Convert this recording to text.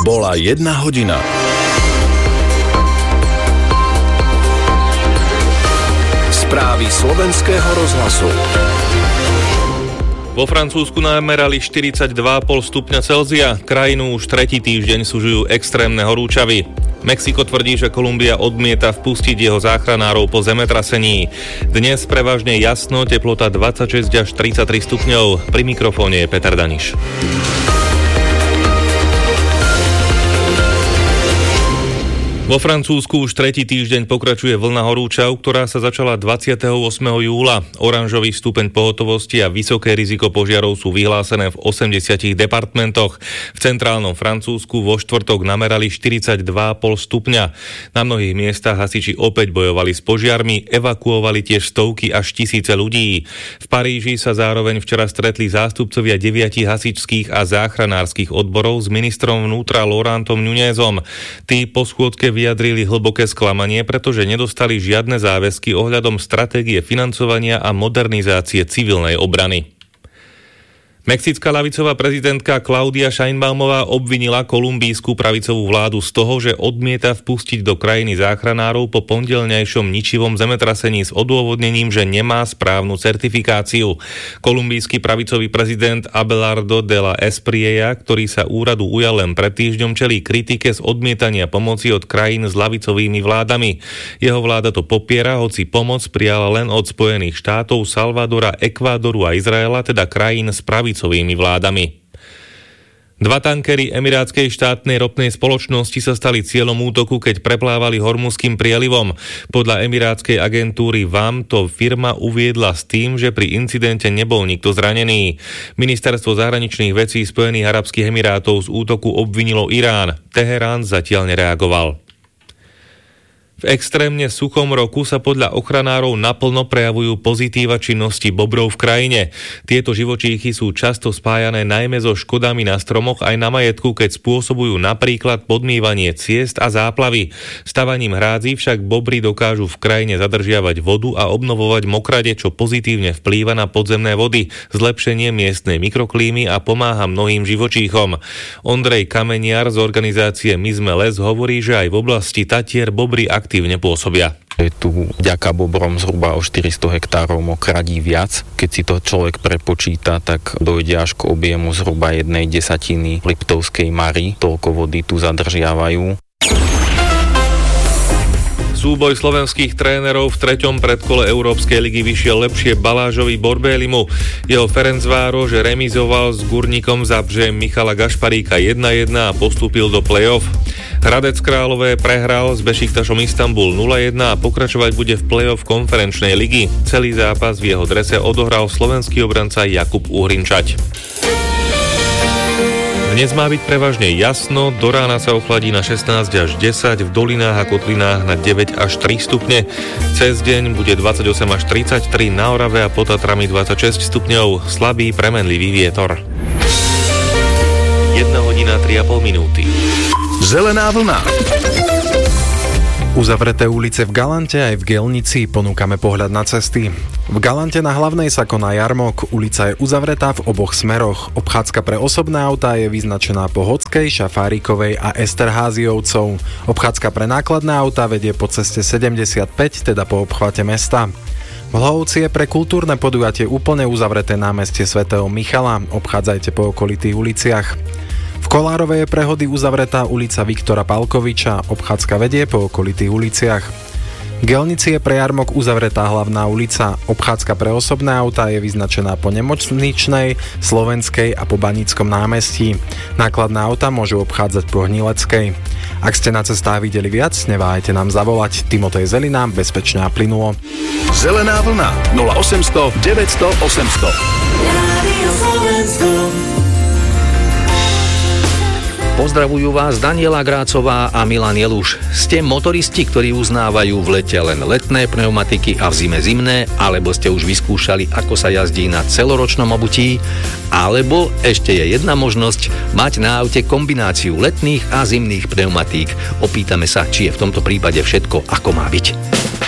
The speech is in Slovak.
Bola 1 hodina. Správy Slovenského rozhlasu. Vo Francúzsku namerali 42,5 stupňa Celzia. Krajinu už tretí týždeň sužujú extrémne horúčavy. Mexiko tvrdí, že Kolumbia odmieta vpustiť jeho záchranárov po zemetrasení. Dnes prevažne jasno, teplota 26 až 33 stupňov. Pri mikrofóne je Peter Daniš. Vo Francúzsku už tretí týždeň pokračuje vlna horúčav, ktorá sa začala 28. júla. Oranžový stupeň pohotovosti a vysoké riziko požiarov sú vyhlásené v 80 departmentoch. V centrálnom Francúzsku vo štvrtok namerali 42,5 stupňa. Na mnohých miestach hasiči opäť bojovali s požiarmi, evakuovali tiež stovky až tisíce ľudí. V Paríži sa zároveň včera stretli zástupcovia 9 hasičských a záchranárskych odborov s ministrom vnútra Laurentom Nunezom. Tí po schôdke vyjadrili hlboké sklamanie, pretože nedostali žiadne záväzky ohľadom stratégie financovania a modernizácie civilnej obrany. Mexická ľavicová prezidentka Claudia Sheinbaumová obvinila kolumbijskú pravicovú vládu z toho, že odmieta vpustiť do krajiny záchranárov po pondelňajšom ničivom zemetrasení s odôvodnením, že nemá správnu certifikáciu. Kolumbijský pravicový prezident Abelardo de la Espriella, ktorý sa úradu ujal len pred týždňom, čelí kritike z odmietania pomoci od krajín s ľavicovými vládami. Jeho vláda to popiera, hoci pomoc prijala len od Spojených štátov, Salvadora, Ekvádoru a Izraela, teda krajín s pravicovými vládami. 2 tankery emirátskej štátnej ropnej spoločnosti sa stali cieľom útoku, keď preplávali Hormuzským prielivom. Podľa emirátskej agentúry WAM to firma uviedla s tým, že pri incidente nebol nikto zranený. Ministerstvo zahraničných vecí Spojených arabských emirátov z útoku obvinilo Irán. Teherán zatiaľ nereagoval. V extrémne suchom roku sa podľa ochranárov naplno prejavujú pozitíva činnosti bobrov v krajine. Tieto živočíchy sú často spájané najmä so škodami na stromoch aj na majetku, keď spôsobujú napríklad podmývanie ciest a záplavy. Stavaním hrádzí však bobry dokážu v krajine zadržiavať vodu a obnovovať mokrade, čo pozitívne vplýva na podzemné vody, zlepšenie miestnej mikroklímy a pomáha mnohým živočíchom. Ondrej Kameniar z organizácie My sme les hovorí, že aj v oblasti Tatier bobry aktívne pôsobia. Je tu vďaka bobrom zhruba o 400 hektárov mokradí viac. Keď si to človek prepočíta, tak dojde až k objemu zhruba 1/10 Liptovskej Mary. Toľko vody tu zadržiavajú. Súboj slovenských trénerov v 3. predkole Európskej ligy vyšiel lepšie Balážovi Borbélimu. Jeho Ferencvároš remizoval s Gurníkom Zabrze Michala Gašparíka 1-1 a postúpil do play-off. Hradec Králové prehral s Bešiktašom Istanbul 0-1 a pokračovať bude v play-off konferenčnej ligy. Celý zápas v jeho drese odohral slovenský obranca Jakub Uhrinčať. Dnes má byť prevažne jasno, do rána sa ochladí na 16 až 10, v dolinách a kotlinách na 9 až 3 stupne. Cez deň bude 28 až 33, na Orave a pod Tatrami 26 stupňov, slabý premenlivý vietor. 1 hodina 3,5 minúty. Zelená vlna. Uzavreté ulice v Galante aj v Gelnici, ponúkame pohľad na cesty. V Galante na Hlavnej sa koná jarmok, ulica je uzavretá v oboch smeroch. Obchádzka pre osobné autá je vyznačená po Hodskej, Šafárikovej a Esterháziovcov. Obchádzka pre nákladné autá vedie po ceste 75, teda po obchvate mesta. V Hlohovci je pre kultúrne podujatie úplne uzavreté námestie svätého Michala, obchádzajte po okolitých uliciach. V Kolárovej je pre hody uzavretá ulica Viktora Palkoviča, obchádzka vedie po okolitých uliciach. V Gelnici je pre jarmok uzavretá hlavná ulica, obchádzka pre osobné autá je vyznačená po Nemocničnej, Slovenskej a po Baníckom námestí. Nákladné autá môžu obchádzať po Hnileckej. Ak ste na cestách videli viac, neváhajte nám zavolať. Timotej Zelina, bezpečne a plynulo. Zelená vlna 0800 900 800. Pozdravujú vás Daniela Grácová a Milan Jeluš. Ste motoristi, ktorí uznávajú v lete len letné pneumatiky a v zime zimné, alebo ste už vyskúšali, ako sa jazdí na celoročnom obutí, alebo ešte je jedna možnosť mať na aute kombináciu letných a zimných pneumatík. Opýtame sa, či je v tomto prípade všetko, ako má byť.